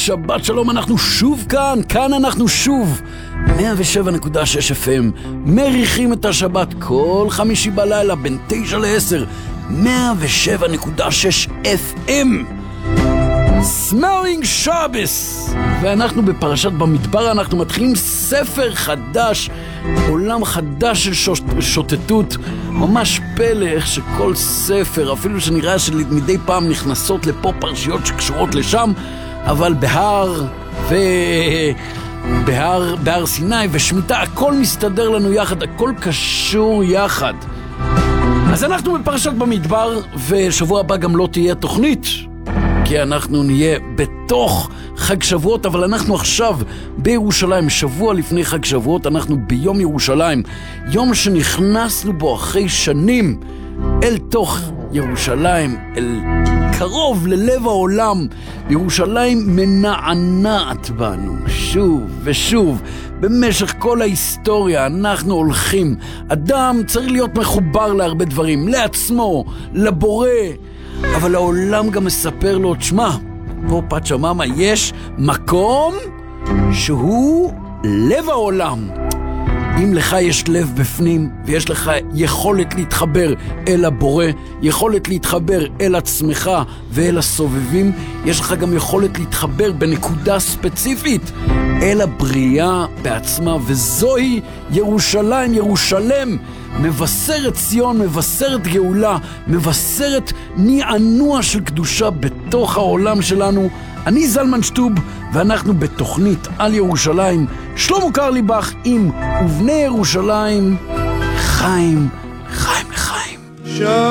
שבת שלום, אנחנו שוב כאן אנחנו שוב 107.6 FM, מריחים את השבת כל חמישי בלילה בין 9 ל-10, 107.6 FM, סמרינג שבס. ואנחנו בפרשת במדבר, אנחנו מתחילים ספר חדש, עולם חדש של שוטטות. ממש פלא איך שכל ספר, אפילו שנראה שמדי פעם נכנסות לפה פרשיות שקשורות לשם, אבל בהר סיני ושמיטה, הכל מסתדר לנו יחד, הכל קשור יחד. אז אנחנו בפרשת במדבר, ושבוע הבא גם לא תהיה תוכנית, כי אנחנו נהיה בתוך חג שבועות, אבל אנחנו עכשיו בירושלים, שבוע לפני חג שבועות, אנחנו ביום ירושלים, יום שנכנסנו בו אחרי שנים אל תוך ירושלים, אל קרוב ללב העולם. ירושלים מנענעת בנו שוב ושוב. במשך כל ההיסטוריה אנחנו הולכים. אדם צריך להיות מחובר להרבה דברים, לעצמו, לבורא, אבל העולם גם מספר לו, תשמע, פה פצ'ממה יש מקום שהוא לב העולם. אם לך יש לב בפנים ויש לך יכולת להתחבר אל הבורא, יכולת להתחבר אל עצמך ואל הסובבים, יש לך גם יכולת להתחבר בנקודה ספציפית אל הבריאה בעצמה, וזוהי ירושלים. ירושלם מבשרת ציון, מבשרת גאולה, מבשרת נענוע של קדושה בתוך העולם שלנו. אני זלמן שטוב, ואנחנו בתוכנית על ירושלים. שלמה קרליבך עם ובני ירושלים, חיים לחיים.